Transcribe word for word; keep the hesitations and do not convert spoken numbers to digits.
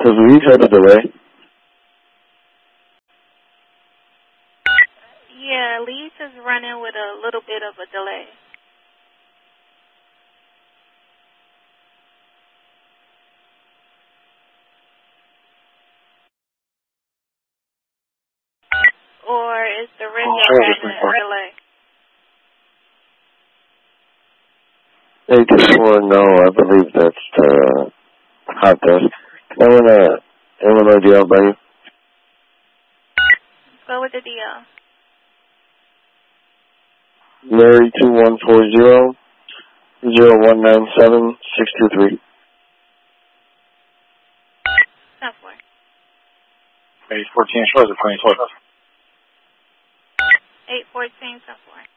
Because we've had a delay. Yeah, Leeds is running with a little bit of a delay. Or is the radio Oh, having a delay? eight two four, no, I believe that's the hot desk. I want to Illinois D L by you. Go with the D L. Mary two one four zero zero one nine seven six two three. Ten four. eight fourteen, shows at twenty-four. eight fourteen, ten four.